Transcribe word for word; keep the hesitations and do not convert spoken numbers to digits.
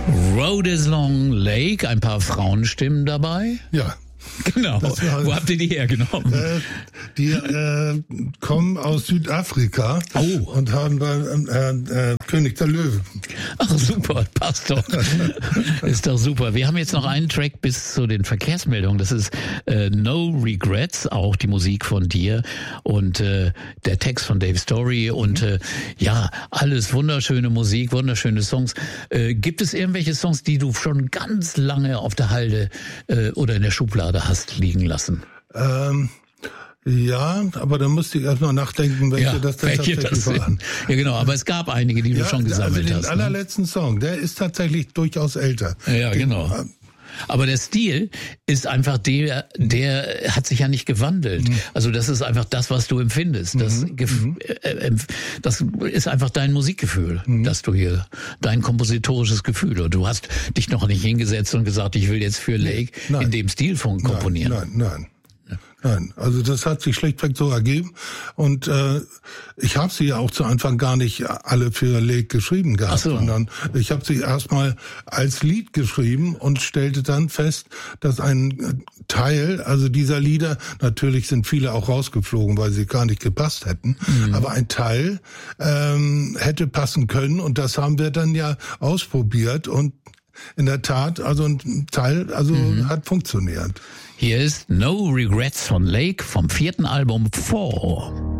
Road is Long Lake, ein paar Frauenstimmen dabei. Ja. Genau. War, Wo habt ihr die hergenommen? Äh, die äh, kommen aus Südafrika oh. und haben bei äh, äh, König der Löwen. Ach super, passt doch. Ist doch super. Wir haben jetzt noch einen Track bis zu den Verkehrsmeldungen. Das ist äh, No Regrets, auch die Musik von dir und äh, der Text von Dave Story und äh, ja, alles wunderschöne Musik, wunderschöne Songs. Äh, gibt es irgendwelche Songs, die du schon ganz lange auf der Halde äh, oder in der Schublade hast liegen lassen? Ähm, ja, aber da musste ich erst mal nachdenken, welche ja, das denn welche tatsächlich das waren. Ja, genau, aber es gab einige, die ja, du schon gesammelt also den hast. Den allerletzten ne? Song, der ist tatsächlich durchaus älter. Ja, den, genau. Äh, Aber der Stil ist einfach der, der hat sich ja nicht gewandelt. Mhm. Also das ist einfach das, was du empfindest. Das, mhm. äh, das ist einfach dein Musikgefühl, mhm. dass du hier, dein kompositorisches Gefühl. Und du hast dich noch nicht hingesetzt und gesagt, ich will jetzt für Lake nein. in dem Stil von komponieren. Nein, nein, nein. Nein, also das hat sich schlichtweg so ergeben und äh, ich habe sie ja auch zu Anfang gar nicht alle für Lake geschrieben gehabt, Ach so. sondern ich habe sie erstmal als Lied geschrieben und stellte dann fest, dass ein Teil, also dieser Lieder, natürlich sind viele auch rausgeflogen, weil sie gar nicht gepasst hätten, mhm. aber ein Teil ähm, hätte passen können und das haben wir dann ja ausprobiert und in der Tat, also ein Teil, also mhm. hat funktioniert. Hier ist No Regrets von Lake vom vierten Album Four.